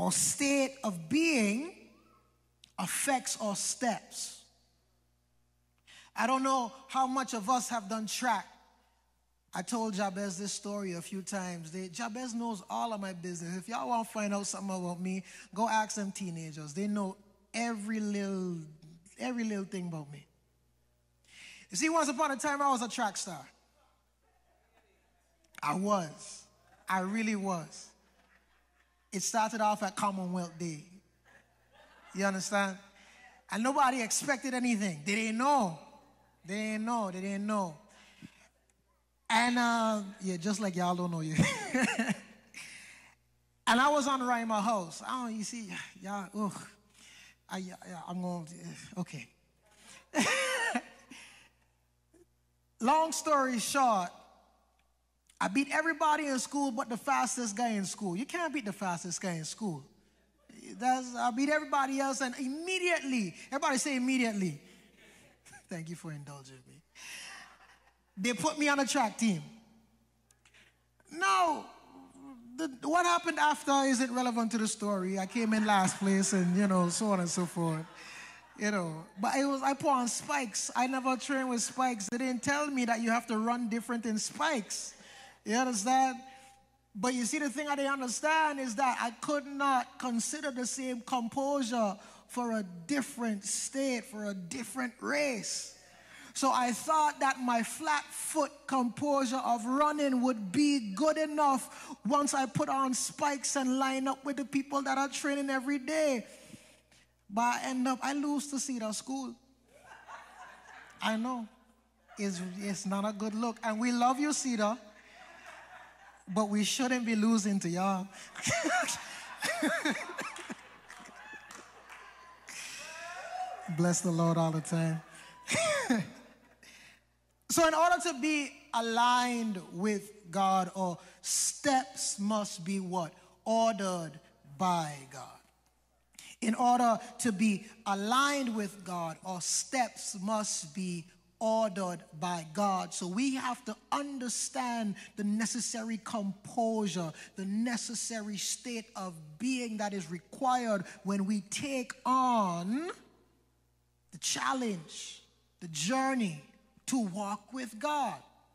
or state of being affects our steps. I don't know how much of us have done track. I told Jabez this story a few times. Jabez knows all of my business. If y'all want to find out something about me, go ask them teenagers. They know every little thing about me. You see, once upon a time, I was a track star. I was. I really was. It started off at Commonwealth Day. You understand? And nobody expected anything. They didn't know. They didn't know. And, yeah, just like y'all don't know you. And I was on Rima House. You see, y'all, I'm going to, okay. Long story short, I beat everybody in school but the fastest guy in school. You can't beat the fastest guy in school. I beat everybody else, and immediately, everybody say immediately. Thank you for indulging me. They put me on a track team. Now, what happened after isn't relevant to the story. I came in last place and, so on and so forth. But I put on spikes. I never trained with spikes. They didn't tell me that you have to run different in spikes. You understand? But you see, the thing I didn't understand is that I could not consider the same composure for a different state, for a different race. So I thought that my flat foot composure of running would be good enough once I put on spikes and line up with the people that are training every day. But I lose to Cedar School. I know. It's not a good look. And we love you, Cedar. But we shouldn't be losing to y'all. Bless the Lord all the time. So in order to be aligned with God, or steps must be what? Ordered by God. In order to be aligned with God, or steps must be ordered by God. So we have to understand the necessary composure, the necessary state of being that is required when we take on the challenge, the journey to walk with God.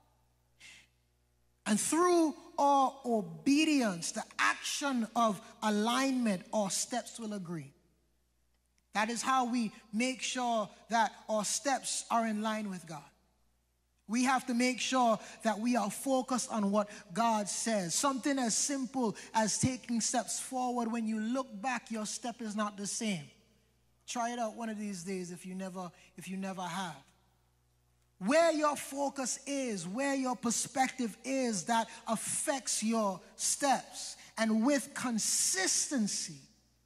And through our obedience, the action of alignment, our steps will agree. That is how we make sure that our steps are in line with God. We have to make sure that we are focused on what God says. Something as simple as taking steps forward. When you look back, your step is not the same. Try it out one of these days if you never have. Where your focus is, where your perspective is, that affects your steps. And with consistency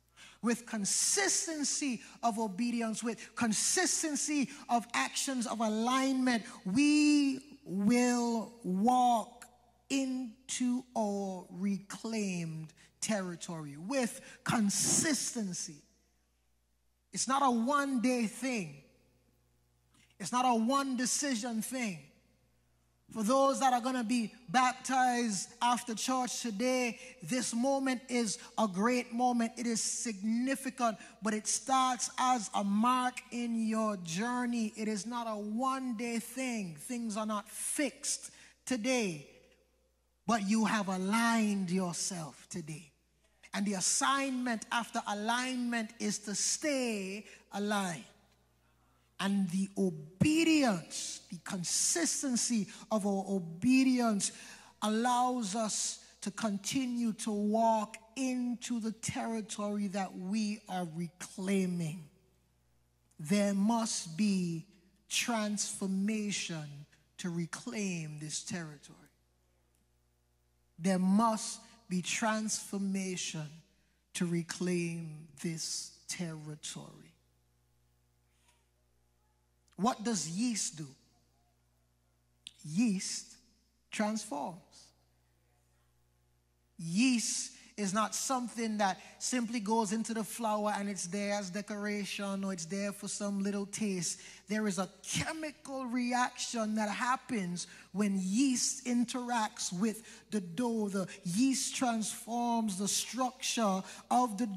of obedience, with consistency of actions of alignment, we will walk into our reclaimed territory with consistency. It's not a one-day thing. It's not a one-decision thing. For those that are going to be baptized after church today, this moment is a great moment. It is significant, but it starts as a mark in your journey. It is not a one-day thing. Things are not fixed today, but you have aligned yourself today. And the assignment after alignment is to stay aligned. And the obedience, the consistency of our obedience allows us to continue to walk into the territory that we are reclaiming. There must be transformation to reclaim this territory. There must be transformation to reclaim this territory. What does yeast do? Yeast transforms. Yeast is not something that simply goes into the flour and it's there as decoration or it's there for some little taste. There is a chemical reaction that happens when yeast interacts with the dough. The yeast transforms the structure of the